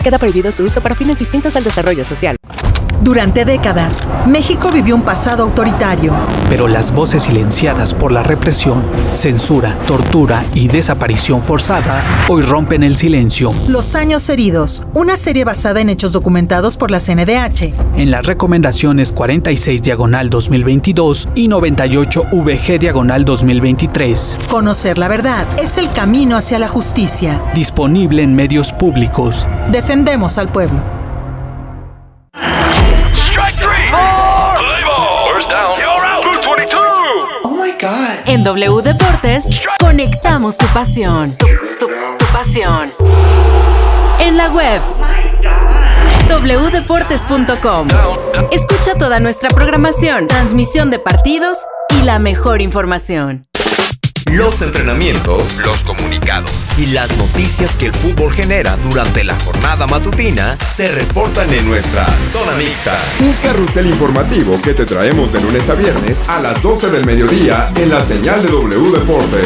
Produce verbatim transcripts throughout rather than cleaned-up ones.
Queda prohibido su uso para fines distintos al desarrollo social. Durante décadas, México vivió un pasado autoritario. Pero las voces silenciadas por la represión, censura, tortura y desaparición forzada hoy rompen el silencio. Los años heridos, una serie basada en hechos documentados por la C N D H. En las recomendaciones cuarenta y seis diagonal dos mil veintidós y noventa y ocho V G diagonal dos mil veintitrés. Conocer la verdad es el camino hacia la justicia. Disponible en medios públicos. Defendemos al pueblo. En W Deportes, conectamos tu pasión. Tu, tu, tu pasión. En la web, doble u deportes punto com. Escucha toda nuestra programación, transmisión de partidos y la mejor información. Los entrenamientos, los comunicados y las noticias que el fútbol genera durante la jornada matutina se reportan en nuestra Zona Mixta. Un carrusel informativo que te traemos de lunes a viernes a las doce del mediodía en la señal de W Deportes.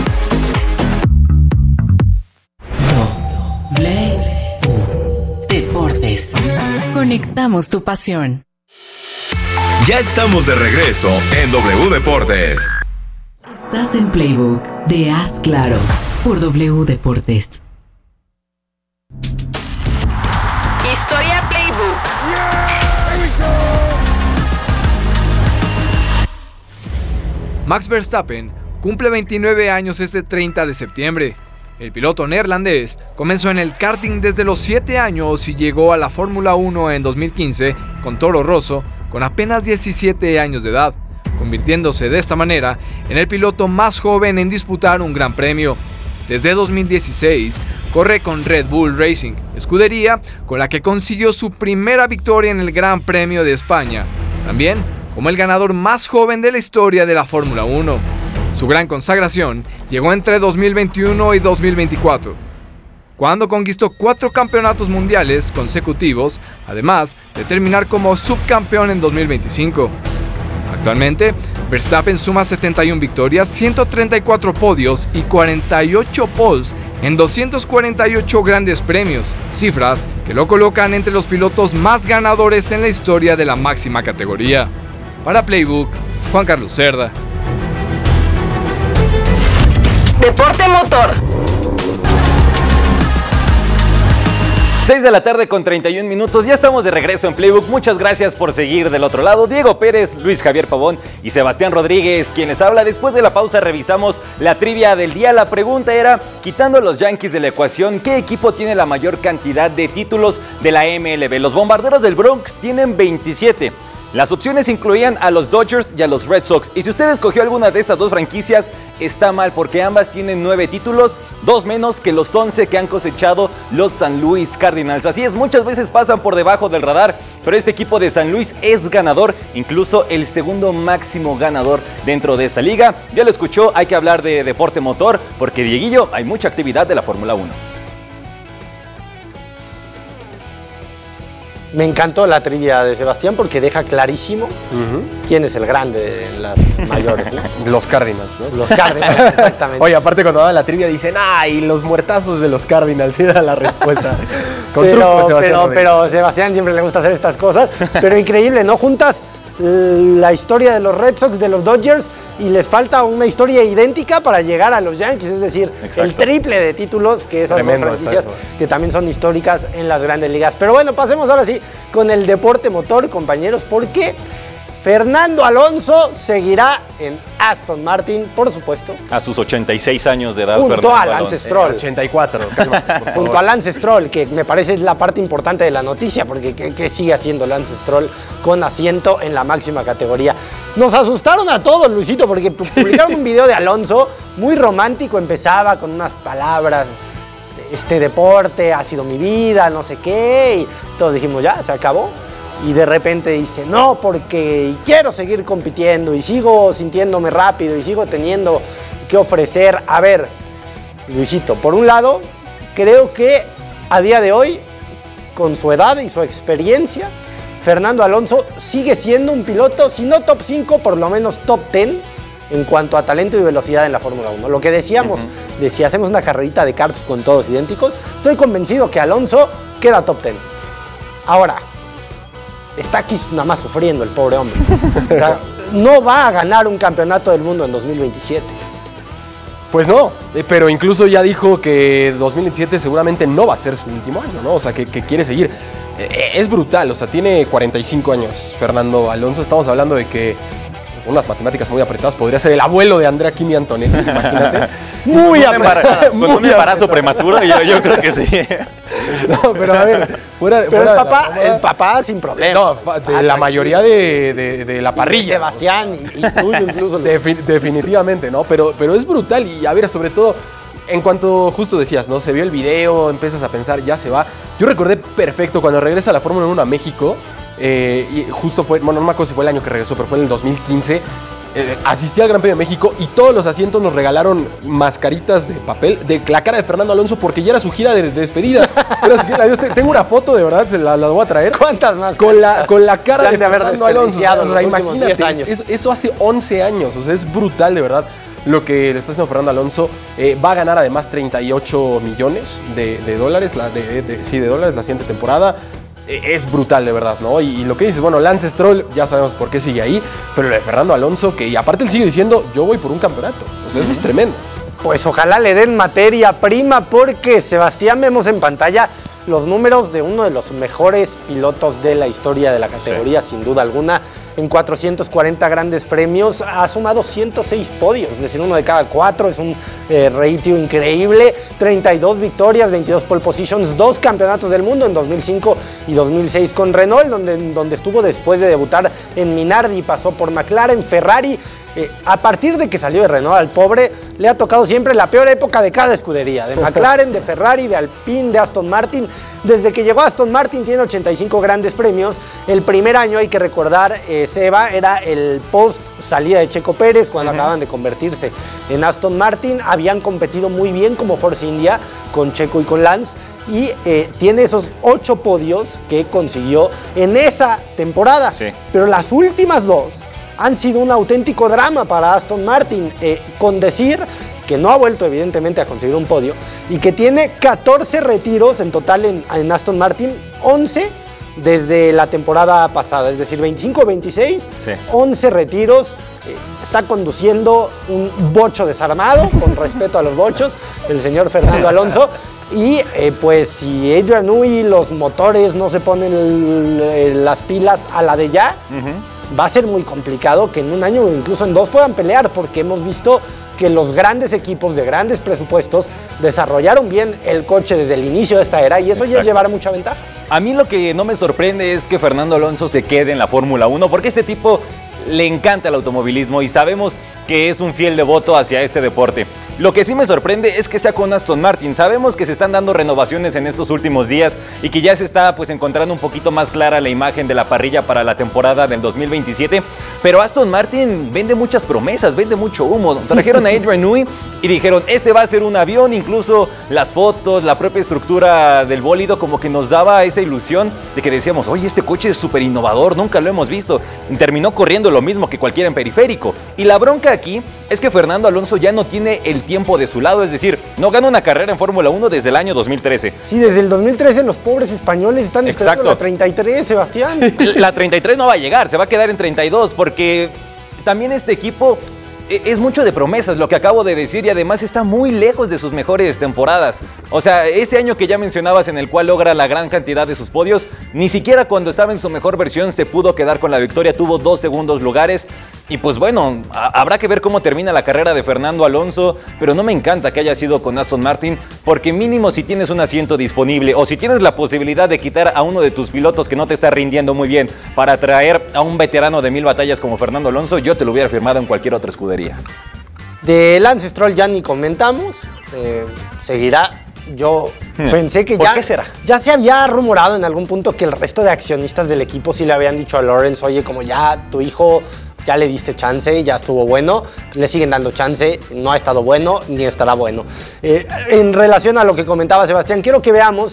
W Deportes. Conectamos tu pasión. Ya estamos de regreso en W Deportes. Estás en Playbook de Haz Claro por W Deportes. Historia Playbook. Max Verstappen cumple veintinueve años este treinta de septiembre. El piloto neerlandés comenzó en el karting desde los siete años y llegó a la Fórmula uno en dos mil quince con Toro Rosso con apenas diecisiete años de edad, convirtiéndose de esta manera en el piloto más joven en disputar un gran premio. Desde dos mil dieciséis corre con Red Bull Racing, escudería con la que consiguió su primera victoria en el Gran Premio de España, también como el ganador más joven de la historia de la Fórmula uno. Su gran consagración llegó entre dos mil veintiuno y dos mil veinticuatro, cuando conquistó cuatro campeonatos mundiales consecutivos, además de terminar como subcampeón en dos mil veinticinco. Actualmente, Verstappen suma setenta y una victorias, ciento treinta y cuatro podios y cuarenta y ocho poles en doscientos cuarenta y ocho grandes premios, cifras que lo colocan entre los pilotos más ganadores en la historia de la máxima categoría. Para Playbook, Juan Carlos Cerda. Deporte motor. seis de la tarde con treinta y un minutos, ya estamos de regreso en Playbook. Muchas gracias por seguir del otro lado. Diego Pérez, Luis Javier Pavón y Sebastián Rodríguez, quienes habla. Después de la pausa revisamos la trivia del día. La pregunta era, quitando a los Yankees de la ecuación, ¿qué equipo tiene la mayor cantidad de títulos de la M L B? Los Bombarderos del Bronx tienen veintisiete. Las opciones incluían a los Dodgers y a los Red Sox. Y si usted escogió alguna de estas dos franquicias, está mal, porque ambas tienen nueve títulos, dos menos que los once que han cosechado los San Luis Cardinals. Así es, muchas veces pasan por debajo del radar, pero este equipo de San Luis es ganador, incluso el segundo máximo ganador dentro de esta liga. Ya lo escuchó, hay que hablar de deporte motor, porque Dieguillo, hay mucha actividad de la Fórmula uno. Me encantó la trivia de Sebastián porque deja clarísimo uh-huh. quién es el grande en las mayores, ¿no? Los Cardinals, ¿no? Los Cardinals, exactamente. Oye, aparte cuando daban la trivia dicen, ¡ay, los muertazos de los Cardinals! Era la respuesta. Con pero, truco, Sebastián. Pero, pero a Sebastián siempre le gusta hacer estas cosas. Pero increíble, ¿no? Juntas la historia de los Red Sox, de los Dodgers, y les falta una historia idéntica para llegar a los Yankees, es decir, exacto, el triple de títulos que esas Tremendo dos franquicias que también son históricas en las grandes ligas. Pero bueno, pasemos ahora sí con el deporte motor, compañeros, porque Fernando Alonso seguirá en Aston Martin, por supuesto. A sus ochenta y seis años de edad. Junto Fernando a Lance Stroll. Eh, ochenta y cuatro. Junto a Lance Stroll, que me parece es la parte importante de la noticia, porque ¿qué, qué sigue haciendo Lance Stroll con asiento en la máxima categoría? Nos asustaron a todos, Luisito, porque publicaron sí. un video de Alonso muy romántico, empezaba con unas palabras, este deporte ha sido mi vida, no sé qué, y todos dijimos ya, se acabó. Y de repente dice, no, porque quiero seguir compitiendo y sigo sintiéndome rápido y sigo teniendo que ofrecer. A ver, Luisito, por un lado, creo que a día de hoy, con su edad y su experiencia, Fernando Alonso sigue siendo un piloto, si no top cinco, por lo menos top diez en cuanto a talento y velocidad en la Fórmula uno. Lo que decíamos, uh-huh. de si hacemos una carrerita de karts con todos idénticos, estoy convencido que Alonso queda top diez. Ahora, está aquí nada más sufriendo el pobre hombre. O sea, no va a ganar un campeonato del mundo en dos mil veintisiete. Pues no, eh, pero incluso ya dijo que dos mil veintisiete seguramente no va a ser su último año, ¿no? O sea, que, que quiere seguir. Eh, es brutal, o sea, tiene cuarenta y cinco años Fernando Alonso. Estamos hablando de que unas matemáticas muy apretadas podría ser el abuelo de Andrea Kimi Antonelli, imagínate. Muy apretado. Con un embarazo prematuro, yo, yo creo que sí. No, pero a ver, fuera, pero fuera el, papá, de la, el papá sin problema. No, de la mayoría de, de, de la parrilla. Sebastián y, y tuyo incluso. Defi- definitivamente, ¿no? Pero, pero es brutal y a ver, sobre todo, en cuanto justo decías, ¿no? Se vio el video, empiezas a pensar, ya se va. Yo recordé perfecto cuando regresa la Fórmula uno a México, eh, y justo fue, bueno, no me acuerdo si fue el año que regresó, pero fue en el dos mil quince. Eh, asistí al Gran Premio de México y todos los asientos nos regalaron mascaritas de papel de la cara de Fernando Alonso porque ya era su gira de, de despedida. Era su gira de adiós. Tengo una foto, de verdad, se la, la voy a traer. ¿Cuántas más? Con la, con la cara de, de Fernando Alonso. O sea, imagínate, años. Eso, eso hace once años, o sea, es brutal, de verdad, lo que le está haciendo Fernando Alonso. Eh, va a ganar además treinta y ocho millones de, de dólares, la, de, de, sí, de dólares la siguiente temporada. Es brutal, de verdad, ¿no? Y, y lo que dices, bueno, Lance Stroll, ya sabemos por qué sigue ahí, pero lo de Fernando Alonso, que y aparte él sigue diciendo, yo voy por un campeonato. O sea, eso es tremendo. Pues ojalá le den materia prima, porque Sebastián, vemos en pantalla los números de uno de los mejores pilotos de la historia de la categoría, sí, sin duda alguna. En cuatrocientos cuarenta grandes premios ha sumado ciento seis podios, es decir, uno de cada cuatro, es un eh, ratio increíble. treinta y dos victorias, veintidós pole positions, dos campeonatos del mundo en dos mil cinco y dos mil seis con Renault, donde, donde estuvo después de debutar en Minardi, pasó por McLaren, Ferrari. Eh, a partir de que salió de Renault al pobre, le ha tocado siempre la peor época de cada escudería, de McLaren, de Ferrari, de Alpine, de Aston Martin. Desde que llegó a Aston Martin tiene ochenta y cinco grandes premios. El primer año, hay que recordar, eh, Seba, era el post salida de Checo Pérez, cuando uh-huh. acaban de convertirse en Aston Martin. Habían competido muy bien como Force India con Checo y con Lance, y eh, tiene esos ocho podios que consiguió en esa temporada. Sí. Pero las últimas dos han sido un auténtico drama para Aston Martin, eh, con decir que no ha vuelto evidentemente a conseguir un podio y que tiene catorce retiros en total en, en Aston Martin, once desde la temporada pasada, es decir, veinticinco veintiséis, sí. once retiros. Eh, está conduciendo un bocho desarmado, con respeto a los bochos, el señor Fernando Alonso. Y eh, pues si Adrian Newey, los motores no se ponen el, el, las pilas a la de ya, uh-huh. va a ser muy complicado que en un año o incluso en dos puedan pelear, porque hemos visto que los grandes equipos de grandes presupuestos desarrollaron bien el coche desde el inicio de esta era, y eso Exacto. ya llevará mucha ventaja. A mí lo que no me sorprende es que Fernando Alonso se quede en la Fórmula uno, porque este tipo le encanta el automovilismo y sabemos que es un fiel devoto hacia este deporte. Lo que sí me sorprende es que sea con Aston Martin. Sabemos que se están dando renovaciones en estos últimos días y que ya se está pues encontrando un poquito más clara la imagen de la parrilla para la temporada del dos mil veintisiete, pero Aston Martin vende muchas promesas, vende mucho humo. Trajeron a Adrian Newey y dijeron, este va a ser un avión, incluso las fotos, la propia estructura del bólido como que nos daba esa ilusión de que decíamos, oye, este coche es súper innovador, nunca lo hemos visto. Y terminó corriendo lo mismo que cualquiera en periférico. Y la bronca aquí es que Fernando Alonso ya no tiene el tiempo de su lado, es decir, no gana una carrera en Fórmula uno desde el año dos mil trece. Sí, desde el dos mil trece los pobres españoles están esperando Exacto. la treinta y tres, Sebastián. La treinta y tres no va a llegar, se va a quedar en treinta y dos, porque también este equipo es mucho de promesas, lo que acabo de decir, y además está muy lejos de sus mejores temporadas. O sea, ese año que ya mencionabas en el cual logra la gran cantidad de sus podios, ni siquiera cuando estaba en su mejor versión se pudo quedar con la victoria, tuvo dos segundos lugares. Y pues bueno, a- habrá que ver cómo termina la carrera de Fernando Alonso, pero no me encanta que haya sido con Aston Martin, porque mínimo si tienes un asiento disponible o si tienes la posibilidad de quitar a uno de tus pilotos que no te está rindiendo muy bien para traer a un veterano de mil batallas como Fernando Alonso, yo te lo hubiera firmado en cualquier otra escudería. De Lance Stroll ya ni comentamos, eh, seguirá. Yo hmm. pensé que ¿Por ya, qué será? ya se había rumorado en algún punto que el resto de accionistas del equipo sí le habían dicho a Lawrence, oye, como ya tu hijo ya le diste chance, ya estuvo bueno, le siguen dando chance, no ha estado bueno ni estará bueno. Eh, en relación a lo que comentaba Sebastián, quiero que veamos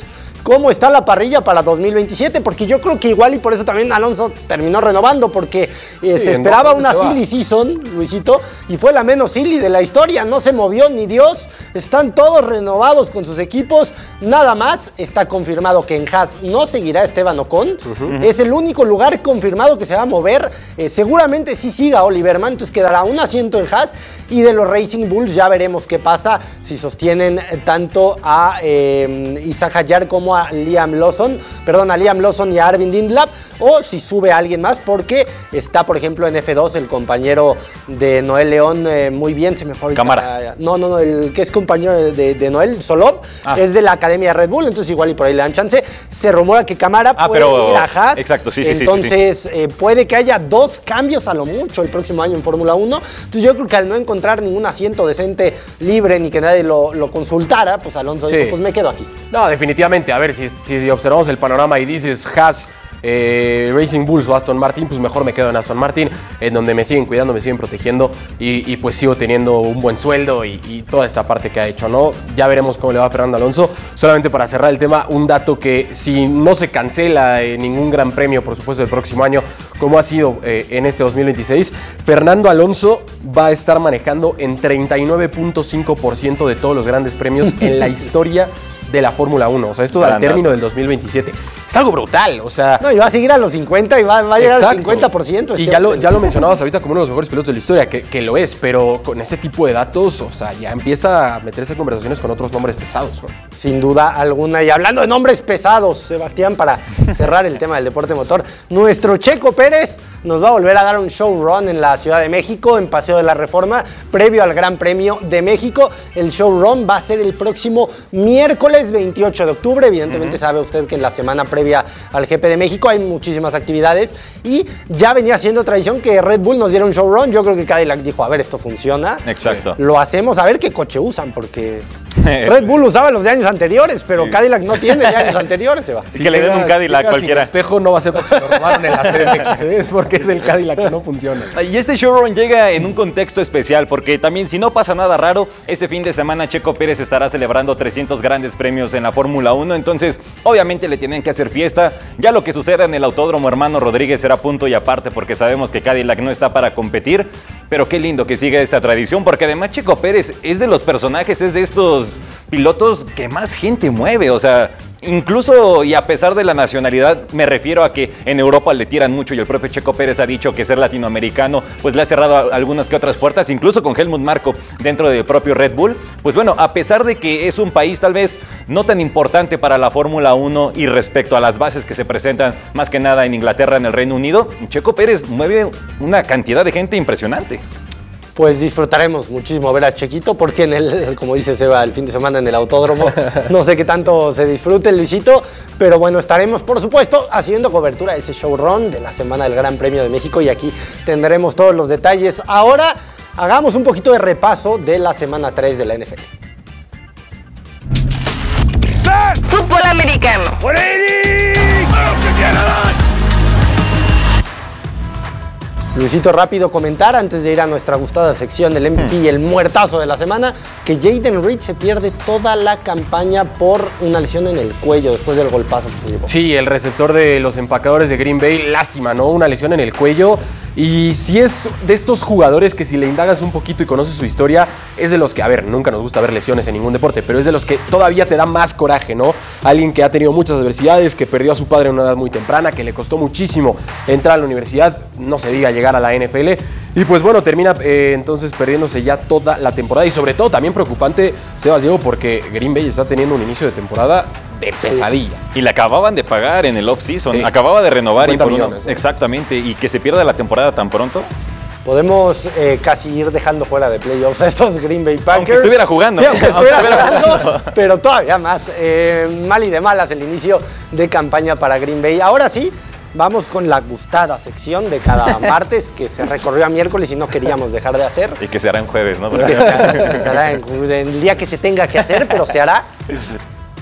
cómo está la parrilla para dos mil veintisiete, porque yo creo que igual y por eso también Alonso terminó renovando, porque eh, sí, se esperaba una silly season, Luisito, y fue la menos silly de la historia, no se movió ni Dios, están todos renovados con sus equipos, nada más está confirmado que en Haas no seguirá Esteban Ocon, uh-huh. es el único lugar confirmado que se va a mover, eh, seguramente sí siga Oliver Mann, entonces quedará un asiento en Haas, y de los Racing Bulls ya veremos qué pasa si sostienen tanto a eh, Isaac Hadjar como a Liam Lawson, perdón, a Liam Lawson y a Arvin Lindlap, o si sube a alguien más, porque está, por ejemplo, en F dos el compañero de Noel León, eh, muy bien, se me fue ahorita. Cámara. No, no, no, el que es compañero de, de, de Noel, Solov, ah. es de la Academia Red Bull, entonces igual y por ahí le dan chance. Se rumora que Cámara ah, puede pero, ir a Haas. Exacto, sí, sí, entonces, sí. sí, sí. Eh, puede que haya dos cambios a lo mucho el próximo año en Fórmula uno. Entonces yo creo que al no encontrar ningún asiento decente libre ni que nadie lo, lo consultara, pues Alonso sí. dijo, pues me quedo aquí. No, definitivamente. A ver, si, si, si observamos el panorama y dices Haas, eh, Racing Bulls o Aston Martin, pues mejor me quedo en Aston Martin, en donde me siguen cuidando, me siguen protegiendo y, y pues sigo teniendo un buen sueldo y, y toda esta parte que ha hecho, ¿no? Ya veremos cómo le va a Fernando Alonso. Solamente para cerrar el tema, un dato que si no se cancela eh, ningún gran premio, por supuesto, el próximo año, como ha sido eh, en este dos mil veintiséis, Fernando Alonso va a estar manejando en treinta y nueve punto cinco por ciento de todos los grandes premios en la historia de la Fórmula uno, o sea, esto al término del dos mil veintisiete. Es algo brutal, o sea... No, y va a seguir a los cincuenta y va, va a llegar exacto. al cincuenta por ciento. Y ya lo, ya lo mencionabas ahorita como uno de los mejores pilotos de la historia, que, que lo es, pero con este tipo de datos, o sea, ya empieza a meterse en conversaciones con otros nombres pesados, ¿no? Sin duda alguna. Y hablando de nombres pesados, Sebastián, para cerrar el tema del deporte motor, nuestro Checo Pérez nos va a volver a dar un showrun en la Ciudad de México, en Paseo de la Reforma, previo al Gran Premio de México. El showrun va a ser el próximo miércoles veintiocho de octubre. Evidentemente uh-huh. sabe usted que en la semana previa al G P de México hay muchísimas actividades y ya venía siendo tradición que Red Bull nos diera un showrun. Yo creo que Cadillac dijo, a ver, esto funciona. Exacto. Lo hacemos, a ver qué coche usan, porque Red Bull usaba los de años anteriores, pero sí. Cadillac no tiene de años anteriores, se va. Sí, que le den un Cadillac cualquiera. El espejo no va a ser porque se lo robaron en la C D M X, es porque es el Cadillac que no funciona. Y este showrun llega en un contexto especial, porque también si no pasa nada raro, ese fin de semana Checo Pérez estará celebrando trescientos grandes premios en la Fórmula uno, entonces obviamente le tienen que hacer fiesta. Ya lo que suceda en el Autódromo Hermano Rodríguez será punto y aparte, porque sabemos que Cadillac no está para competir, pero qué lindo que siga esta tradición, porque además Checo Pérez es de los personajes, es de estos pilotos que más gente mueve, o sea... Incluso y a pesar de la nacionalidad, me refiero a que en Europa le tiran mucho y el propio Checo Pérez ha dicho que ser latinoamericano pues le ha cerrado algunas que otras puertas, incluso con Helmut Marko dentro del propio Red Bull. Pues bueno, a pesar de que es un país tal vez no tan importante para la Fórmula uno y respecto a las bases que se presentan más que nada en Inglaterra, en el Reino Unido, Checo Pérez mueve una cantidad de gente impresionante. Pues disfrutaremos muchísimo ver a Chequito, porque en el, como dice Seba, el fin de semana en el autódromo, no sé qué tanto se disfrute el Luisito, pero bueno, estaremos por supuesto haciendo cobertura de ese showrun de la semana del Gran Premio de México y aquí tendremos todos los detalles. Ahora hagamos un poquito de repaso de la semana tres de la N F L. Fútbol americano. Luisito, rápido comentar antes de ir a nuestra gustada sección del M V P y el muertazo de la semana, que Jayden Reed se pierde toda la campaña por una lesión en el cuello después del golpazo que se llevó. Sí, el receptor de los empacadores de Green Bay, lástima, ¿no? Una lesión en el cuello. Y si es de estos jugadores que si le indagas un poquito y conoces su historia, es de los que, a ver, nunca nos gusta ver lesiones en ningún deporte, pero es de los que todavía te da más coraje, ¿no? Alguien que ha tenido muchas adversidades, que perdió a su padre en una edad muy temprana, que le costó muchísimo entrar a la universidad, no se diga llegar a la N F L, y pues bueno, termina eh, entonces perdiéndose ya toda la temporada, y sobre todo también preocupante, Sebas Diego, porque Green Bay está teniendo un inicio de temporada de pesadilla. Sí. Y le acababan de pagar en el off-season, sí. Acababa de renovar. Y por millones, uno, ¿eh? Exactamente, y que se pierda la temporada tan pronto. Podemos eh, casi ir dejando fuera de playoffs a estos Green Bay Packers. Aunque estuviera jugando. Sí, aunque estuviera jugando, pero todavía más. Eh, mal y de malas el inicio de campaña para Green Bay. Ahora sí, vamos con la gustada sección de cada martes que se recorrió a miércoles y no queríamos dejar de hacer. Y que se hará en jueves, ¿no? Se hará en, en el día que se tenga que hacer, pero se hará.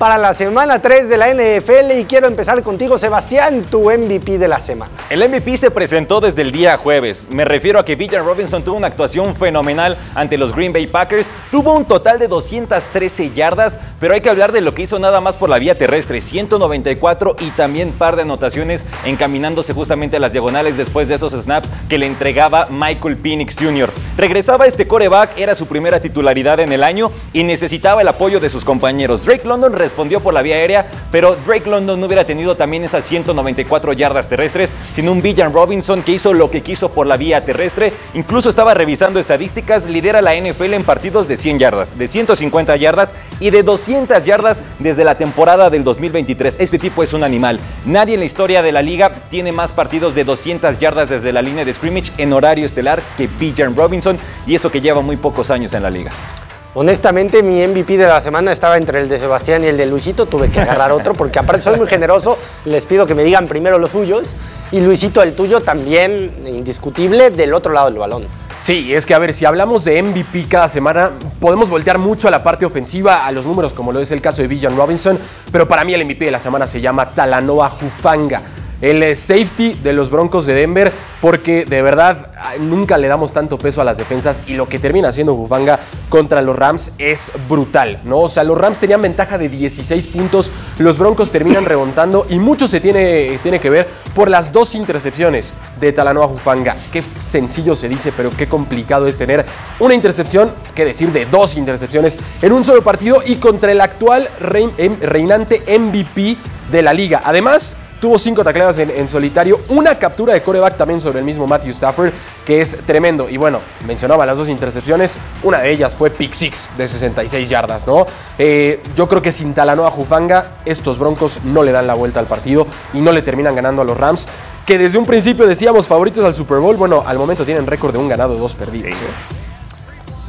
para la semana tres de la N F L y quiero empezar contigo, Sebastián, tu M V P de la semana. El M V P se presentó desde el día jueves. Me refiero a que Bijan Robinson tuvo una actuación fenomenal ante los Green Bay Packers. Tuvo un total de doscientas trece yardas, pero hay que hablar de lo que hizo nada más por la vía terrestre, ciento noventa y cuatro y también par de anotaciones encaminándose justamente a las diagonales después de esos snaps que le entregaba Michael Penix junior Regresaba este quarterback, era su primera titularidad en el año y necesitaba el apoyo de sus compañeros. Drake London respondió por la vía aérea, pero Drake London no hubiera tenido también esas ciento noventa y cuatro yardas terrestres, sino un Bijan Robinson que hizo lo que quiso por la vía terrestre. Incluso estaba revisando estadísticas, lidera la N F L en partidos de cien yardas, de ciento cincuenta yardas y de doscientas yardas desde la temporada del dos mil veintitrés. Este tipo es un animal. Nadie en la historia de la liga tiene más partidos de doscientas yardas desde la línea de scrimmage en horario estelar que Bijan Robinson, y eso que lleva muy pocos años en la liga. Honestamente, mi M V P de la semana estaba entre el de Sebastián y el de Luisito. Tuve que agarrar otro porque aparte soy muy generoso. Les pido que me digan primero los suyos. Y Luisito, el tuyo también indiscutible del otro lado del balón. Sí, es que a ver, si hablamos de M V P cada semana, podemos voltear mucho a la parte ofensiva, a los números, como lo es el caso de Bijan Robinson, pero para mí el M V P de la semana se llama Talanoa Hufanga, el safety de los Broncos de Denver, porque de verdad nunca le damos tanto peso a las defensas y lo que termina haciendo Hufanga contra los Rams es brutal, ¿no? O sea, los Rams tenían ventaja de dieciséis puntos, los Broncos terminan remontando y mucho se tiene, tiene que ver por las dos intercepciones de Talanoa Hufanga. Qué sencillo se dice, pero qué complicado es tener una intercepción, qué decir de dos intercepciones en un solo partido y contra el actual rein, reinante M V P de la liga. Además, tuvo cinco tacleadas en, en solitario, una captura de quarterback también sobre el mismo Matthew Stafford, que es tremendo. Y bueno, mencionaba las dos intercepciones, una de ellas fue pick six de sesenta y seis yardas, ¿no? Eh, yo creo que sin Talanoa Hufanga, estos Broncos no le dan la vuelta al partido y no le terminan ganando a los Rams, que desde un principio decíamos favoritos al Super Bowl. Bueno, al momento tienen récord de un ganado, dos perdidos. Sí. ¿eh?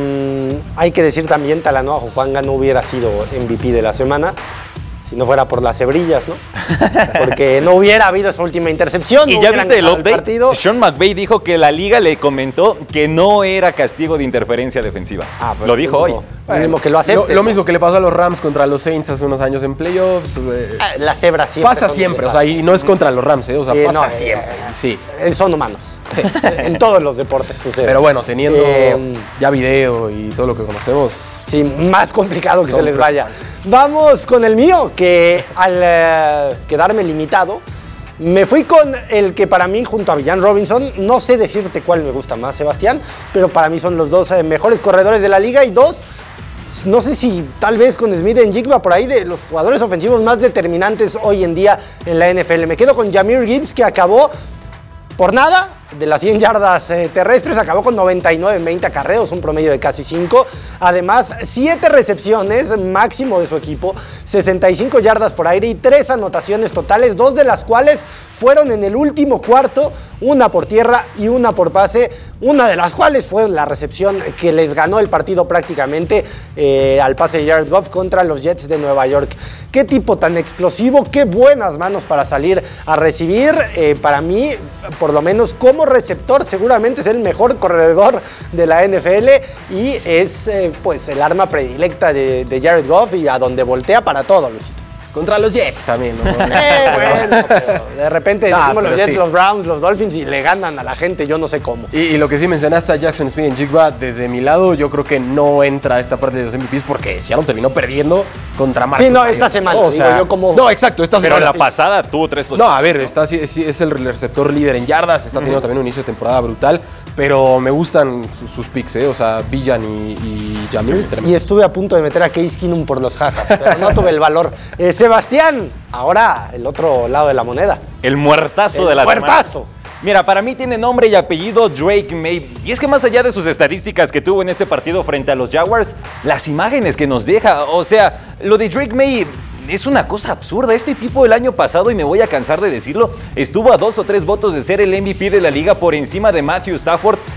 Eh, hay que decir también, Talanoa Hufanga no hubiera sido M V P de la semana si no fuera por las hebrillas, ¿no? Porque no hubiera habido esa última intercepción. ¿Y no ya viste el update? Partido. Sean McVay dijo que la liga le comentó que no era castigo de interferencia defensiva. Ah, lo dijo hoy. Bueno, mismo que lo acepte. Lo, lo mismo que le pasó a los Rams contra los Saints hace unos años en playoffs. Eh, la cebra siempre. Pasa siempre, o sea, y no es contra los Rams, ¿eh? O sea, eh, pasa no, siempre. Eh, sí. Son humanos. Sí. En todos los deportes sucede. Pero bueno, teniendo eh, ya video y todo lo que conocemos. Sí, más complicado que se les vaya. Vamos con el mío, que al uh, quedarme limitado, me fui con el que para mí, junto a Bijan Robinson, no sé decirte cuál me gusta más, Sebastián, pero para mí son los dos eh, mejores corredores de la liga y dos, no sé si tal vez con Smith en Jigba por ahí, de los jugadores ofensivos más determinantes hoy en día en la N F L. Me quedo con Jahmyr Gibbs, que acabó por nada de las cien yardas eh, terrestres, acabó con noventa y nueve en veinte acarreos, un promedio de casi cinco. Además, siete recepciones máximo de su equipo, sesenta y cinco yardas por aire y tres anotaciones totales, dos de las cuales fueron en el último cuarto, una por tierra y una por pase, una de las cuales fue la recepción que les ganó el partido prácticamente eh, al pase de Jared Goff contra los Jets de Nueva York. Qué tipo tan explosivo, qué buenas manos para salir a recibir. Eh, para mí, por lo menos como receptor, seguramente es el mejor corredor de la N F L y es eh, pues el arma predilecta de, de Jared Goff y a donde voltea para todo, Luisito. Contra los Jets también, ¿no? Eh, bueno, pero de repente nah, decimos los Jets, sí. Los Browns, los Dolphins y le ganan a la gente, yo no sé cómo. Y, y lo que sí mencionaste a Jackson Smith en Jigba, desde mi lado, yo creo que no entra esta parte de los M V Ps porque Seattle terminó perdiendo contra Marcus. Sí, no, esta semana. O sea, yo como... No, exacto, esta pero semana. Pero la pasada tuvo tres. No, a ver, está, es, es el receptor líder en yardas, está teniendo uh-huh. también un inicio de temporada brutal, pero me gustan sus, sus picks, ¿eh? O sea, Bijan y, y Jahmyr. Y estuve a punto de meter a Case Keenum por los jajas, pero no tuve el valor. Eh, Sebastián, ahora el otro lado de la moneda. El muertazo el de la muertazo. semana. Mira, para mí tiene nombre y apellido Drake Maye. Y es que más allá de sus estadísticas que tuvo en este partido frente a los Jaguars, las imágenes que nos deja, o sea, lo de Drake Maye es una cosa absurda. Este tipo el año pasado, y me voy a cansar de decirlo, estuvo a dos o tres votos de ser el M V P de la liga por encima de Matthew Stafford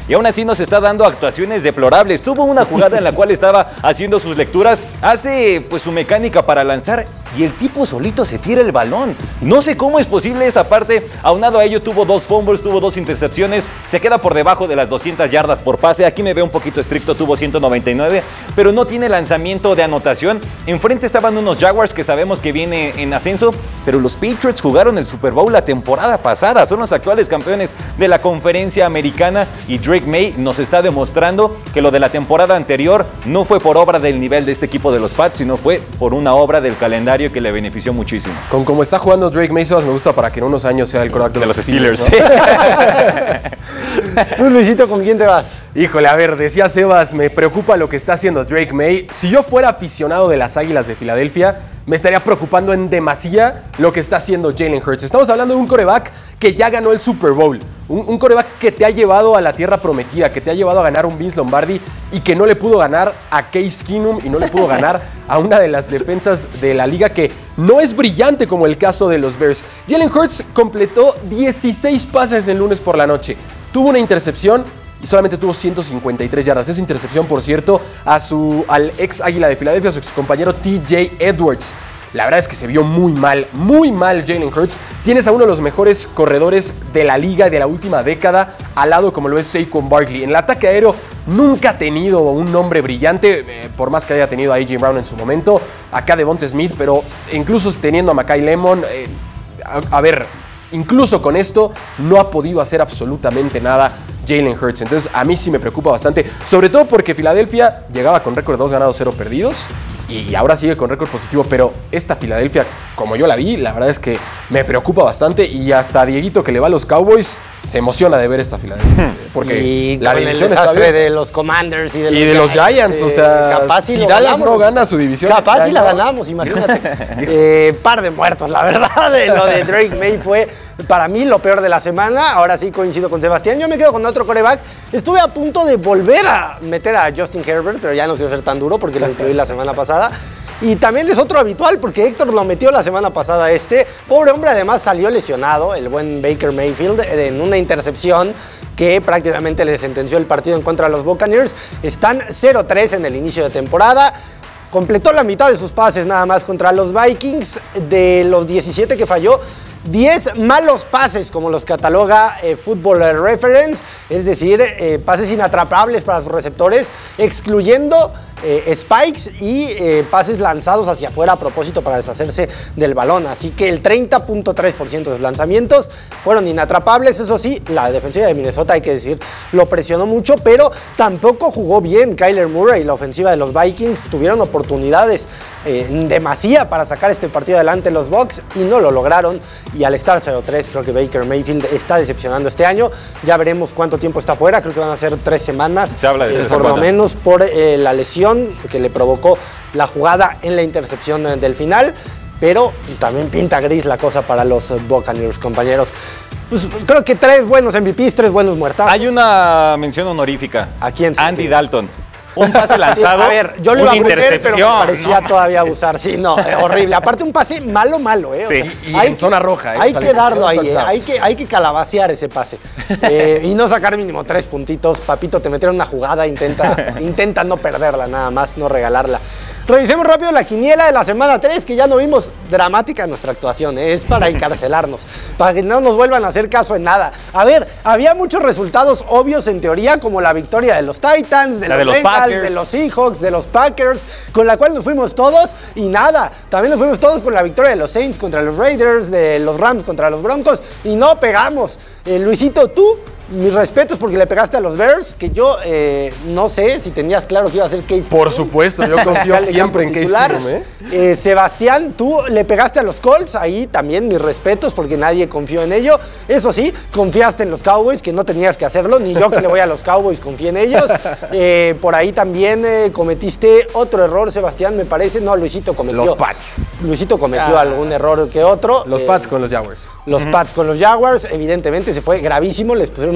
y aún así nos está dando actuaciones deplorables. Tuvo una jugada en la cual estaba haciendo sus lecturas, hace pues su mecánica para lanzar y el tipo solito se tira el balón. No sé cómo es posible esa parte. Aunado a ello tuvo dos fumbles, tuvo dos intercepciones, se queda por debajo de las doscientas yardas por pase. Aquí me veo un poquito estricto, tuvo ciento noventa y nueve, pero no tiene lanzamiento de anotación. Enfrente estaban unos Jaguars que sabemos que viene en ascenso, pero los Patriots jugaron el Super Bowl la temporada pasada, son los actuales campeones de la conferencia americana y Drake May nos está demostrando que lo de la temporada anterior no fue por obra del nivel de este equipo de los Pats, sino fue por una obra del calendario que le benefició muchísimo. Con como está jugando Drake May, Sebas, me gusta para que en unos años sea el quarterback de, de los, los Steelers. Steelers, ¿no? Tú, Luisito, ¿con quién te vas? Híjole, a ver, decía Sebas, me preocupa lo que está haciendo Drake May. Si yo fuera aficionado de las Águilas de Filadelfia, me estaría preocupando en demasía lo que está haciendo Jalen Hurts. Estamos hablando de un quarterback que ya ganó el Super Bowl. Un, un quarterback que te ha llevado a la tierra prometida, que te ha llevado a ganar un Vince Lombardi y que no le pudo ganar a Case Keenum y no le pudo ganar a una de las defensas de la liga que no es brillante como el caso de los Bears. Jalen Hurts completó dieciséis pases el lunes por la noche. Tuvo una intercepción y solamente tuvo ciento cincuenta y tres yardas. Esa intercepción, por cierto, a su, al ex Águila de Filadelfia, a su ex compañero T J Edwards. La verdad es que se vio muy mal, muy mal Jalen Hurts. Tienes a uno de los mejores corredores de la liga y de la última década al lado como lo es Saquon Barkley. En el ataque aéreo nunca ha tenido un nombre brillante, eh, por más que haya tenido a A J Brown en su momento, acá Devonta Smith, pero incluso teniendo a Makai Lemon, eh, a, a ver, incluso con esto no ha podido hacer absolutamente nada Jalen Hurts. Entonces a mí sí me preocupa bastante, sobre todo porque Filadelfia llegaba con récord de dos ganados, cero perdidos y ahora sigue con récord positivo, pero esta Filadelfia, como yo la vi, la verdad es que me preocupa bastante y hasta Dieguito, que le va a los Cowboys, se emociona de ver esta Filadelfia, porque y la con división el está bien. de los Commanders y de, y de los Giants, eh, o sea, capaz si si Dallas ganamos, no gana su división capaz este si la año, ganamos, imagínate. eh, par de muertos, la verdad, de lo de Drake May fue para mí lo peor de la semana. Ahora sí coincido con Sebastián, yo me quedo con otro quarterback. Estuve a punto de volver a meter a Justin Herbert, pero ya no quiero ser tan duro porque lo incluí la semana pasada. Y también es otro habitual porque Héctor lo metió la semana pasada este. Pobre hombre, además salió lesionado, el buen Baker Mayfield, en una intercepción que prácticamente le sentenció el partido en contra de los Buccaneers. Están cero tres en el inicio de temporada. Completó la mitad de sus pases nada más contra los Vikings. De los diecisiete que falló, diez malos pases, como los cataloga eh, Football Reference, es decir, eh, pases inatrapables para sus receptores, excluyendo eh, spikes y eh, pases lanzados hacia afuera a propósito para deshacerse del balón. Así que el treinta punto tres por ciento de los lanzamientos fueron inatrapables. Eso sí, la defensiva de Minnesota, hay que decir, lo presionó mucho, pero tampoco jugó bien Kyler Murray. La ofensiva de los Vikings tuvieron oportunidades Eh, en demasía para sacar este partido adelante los Bucs y no lo lograron, y al estar cero tres creo que Baker Mayfield está decepcionando este año. Ya veremos cuánto tiempo está fuera, creo que van a ser tres semanas. Se habla de eh, tres por semanas. lo menos por eh, la lesión que le provocó la jugada en la intercepción eh, del final, pero también pinta gris la cosa para los eh, Buccaneers, compañeros. Pues creo que tres buenos M V Ps, tres buenos muertazos. Hay una mención honorífica. ¿A quién? Andy Dalton. Un pase lanzado, a ver, yo lo una iba a meter, pero me intercepción. parecía No, todavía abusar. Sí, no, eh, horrible. Aparte, un pase malo, malo, ¿eh? O Sí. sea, y hay en que- zona roja, ¿eh? Hay Sale que darlo ahí, touchdown. ¿eh? Hay que, hay que calabacear ese pase. Eh, y no sacar mínimo tres puntitos. Papito, te metieron una jugada, intenta, intenta no perderla nada más, no regalarla. Revisemos rápido la quiniela de la semana tres, que ya no vimos. Dramática nuestra actuación, ¿eh? Es para encarcelarnos, para que no nos vuelvan a hacer caso en nada. A ver, había muchos resultados obvios en teoría, como la victoria de los Titans, de La los de los Bengals, Packers. de los Seahawks, de los Packers, con la cual nos fuimos todos y nada. También nos fuimos todos con la victoria de los Saints contra los Raiders, de los Rams contra los Broncos y no pegamos. Eh, Luisito, tú, mis respetos porque le pegaste a los Bears, que yo eh, no sé si tenías claro que iba a ser Case Por Keenum. supuesto, yo confío Dale, siempre en campo Case titular. Keenum, ¿eh? Eh, Sebastián, tú le pegaste a los Colts, ahí también mis respetos porque nadie confió en ello. Eso sí, confiaste en los Cowboys, que no tenías que hacerlo, ni yo que le voy a los Cowboys confié en ellos. Eh, por ahí también eh, cometiste otro error, Sebastián, me parece. No, Luisito cometió. Los Pats. Luisito cometió Ah. algún error que otro. Los Eh, Pats con los Jaguars. Los Pats con los Jaguars, evidentemente se fue gravísimo, les pusieron una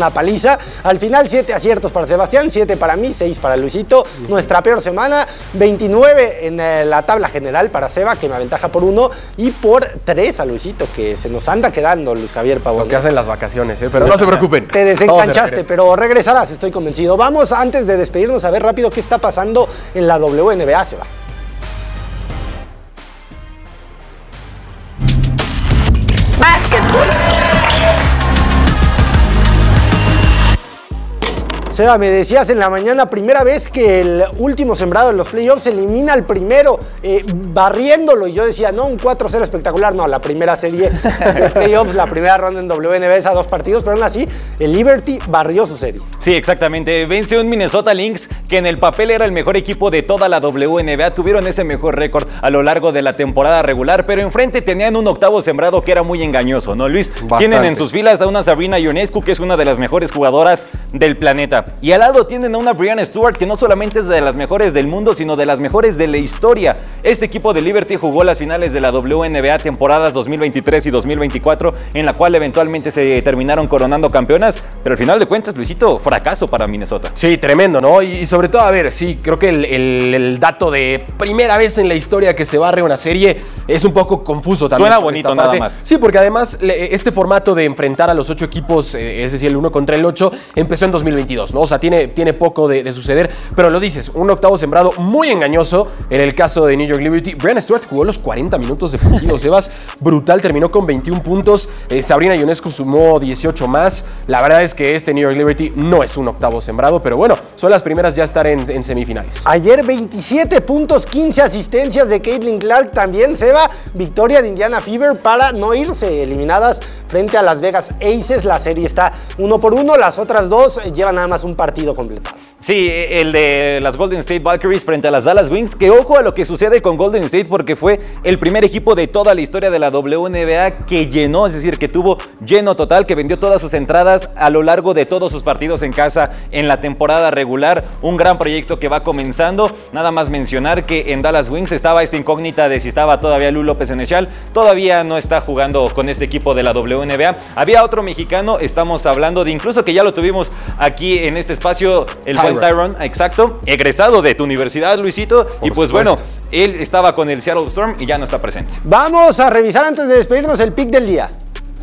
una paliza. Al final, siete aciertos para Sebastián, siete para mí, seis para Luisito. Nuestra peor semana, veintinueve en eh, la tabla general para Seba, que me aventaja por uno, y por tres a Luisito, que se nos anda quedando Luis Javier Pavón. Lo que hacen las vacaciones, ¿eh? Pero no se preocupen. Te desenganchaste, pero regresarás, estoy convencido. Vamos, antes de despedirnos, a ver rápido qué está pasando en la W N B A, Seba. Básquetbol. Seba, me decías en la mañana, primera vez que el último sembrado en los playoffs elimina al primero, eh, barriéndolo. Y yo decía, no, un cuatro cero espectacular. No, la primera serie de playoffs, la primera ronda en W N B A es a dos partidos, pero aún así, el Liberty barrió su serie. Sí, exactamente. Vence un Minnesota Lynx que en el papel era el mejor equipo de toda la W N B A. Tuvieron ese mejor récord a lo largo de la temporada regular, pero enfrente tenían un octavo sembrado que era muy engañoso, ¿no, Luis? Bastante. Tienen en sus filas a una Sabrina Ionescu, que es una de las mejores jugadoras del planeta. Y al lado tienen a una Breanna Stewart, que no solamente es de las mejores del mundo, sino de las mejores de la historia. Este equipo de Liberty jugó las finales de la W N B A temporadas dos mil veintitrés y dos mil veinticuatro, en la cual eventualmente se terminaron coronando campeonas, pero al final de cuentas, Luisito, fracaso para Minnesota. Sí, tremendo, ¿no? Y sobre todo, a ver, sí, creo que el, el, el dato de primera vez en la historia que se barre una serie es un poco confuso también. Suena bonito nada más. Sí, porque además este formato de enfrentar a los ocho equipos, es decir, el uno contra el ocho, empezó en dos mil veintidós, ¿no? O sea, tiene Tiene, tiene poco de, de suceder, pero lo dices, un octavo sembrado muy engañoso en el caso de New York Liberty. Breanna Stewart jugó los cuarenta minutos de partido, Sebas, brutal, terminó con veintiún puntos, eh, Sabrina Ionescu sumó dieciocho más. La verdad es que este New York Liberty no es un octavo sembrado, pero bueno, son las primeras ya estar en, en semifinales. Ayer veintisiete puntos, quince asistencias de Caitlin Clark, también Seba, victoria de Indiana Fever para no irse eliminadas frente a Las Vegas Aces. La serie está uno por uno, las otras dos llevan nada más un partido completado. Sí, el de las Golden State Valkyries frente a las Dallas Wings, que ojo a lo que sucede con Golden State, porque fue el primer equipo de toda la historia de la W N B A que llenó, es decir, que tuvo lleno total, que vendió todas sus entradas a lo largo de todos sus partidos en casa en la temporada regular. Un gran proyecto que va comenzando. Nada más mencionar que en Dallas Wings estaba esta incógnita de si estaba todavía Lu López Senechal. Todavía no está jugando con este equipo de la W N B A. Había otro mexicano, estamos hablando de incluso que ya lo tuvimos aquí en este espacio, el buen Tyron, exacto, egresado de tu universidad, Luisito. Por y pues supuesto. Bueno, él estaba con el Seattle Storm y ya no está presente. Vamos a revisar antes de despedirnos el pick del día.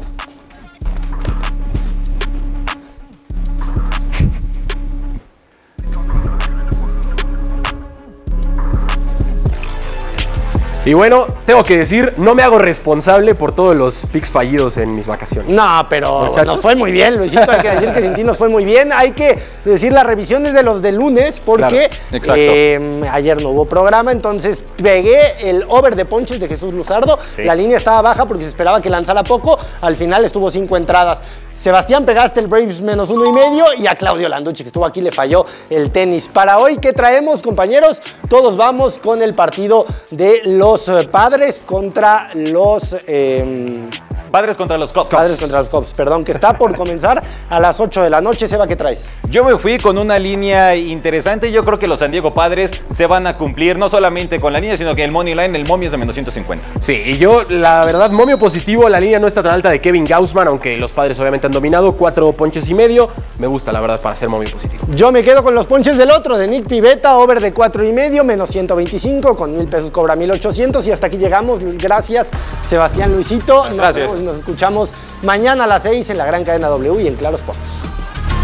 Y bueno, tengo que decir, no me hago responsable por todos los picks fallidos en mis vacaciones. No, pero muchachos, nos fue muy bien, Luisito, hay que decir que sin ti nos fue muy bien. Hay que decir las revisiones de los de lunes, porque claro, eh, ayer no hubo programa, entonces pegué el over de ponches de Jesús Luzardo. Sí. La línea estaba baja porque se esperaba que lanzara poco, al final estuvo cinco entradas. Sebastián, pegaste el Braves menos uno y medio, y a Claudio Landucci, que estuvo aquí, le falló el tenis. Para hoy, ¿qué traemos, compañeros? Todos vamos con el partido de los Padres contra los... Eh, Padres contra los Cubs. Padres contra los Cubs, perdón, que está por comenzar a las ocho de la noche. Seba, ¿qué traes? Yo me fui con una línea interesante. Yo creo que los San Diego Padres se van a cumplir, no solamente con la línea, sino que el money line, el momio es de menos ciento cincuenta. Sí, y yo, la verdad, momio positivo. La línea no está tan alta de Kevin Gausman, aunque los Padres obviamente han dominado. Cuatro ponches y medio. Me gusta, la verdad, para hacer momio positivo. Yo me quedo con los ponches del otro, de Nick Pivetta, over de cuatro y medio, menos ciento veinticinco. Con mil pesos cobra mil ochocientos. Y hasta aquí llegamos. Gracias, Sebastián, Luisito. Gracias. Nos, nos escuchamos mañana a las seis en la gran cadena W y en Claro Sports.